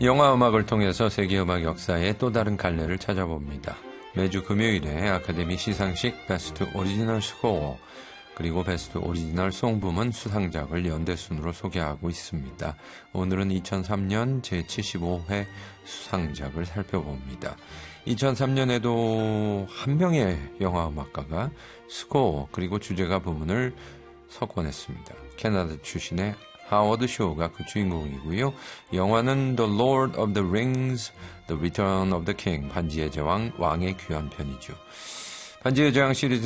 영화 음악을 통해서 세계 음악 역사의 또 다른 갈래를 찾아봅니다. 매주 금요일에 아카데미 시상식 베스트 오리지널 스코어 그리고 베스트 오리지널 송 부문 수상작을 연대순으로 소개하고 있습니다. 오늘은 2003년 제75회 수상작을 살펴봅니다. 2003년에도 한 명의 영화음악가가 스코어 그리고 주제가 부문을 석권했습니다. 캐나다 출신의 하워드 쇼가 그 주인공이고요. 영화는 The Lord of the Rings, The Return of the King, 반지의 제왕, 왕의 귀환 편이죠. 반지의 제왕 시리즈